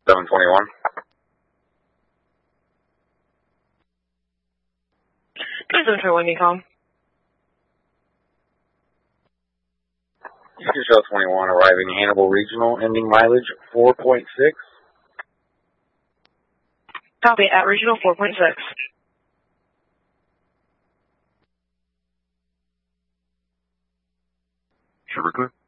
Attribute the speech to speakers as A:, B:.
A: 721.
B: Good 721, Ecom.
A: Show 21 arriving Hannibal Regional, ending mileage 4.6.
B: Copy, at Regional 4.6.
A: Sugar clear.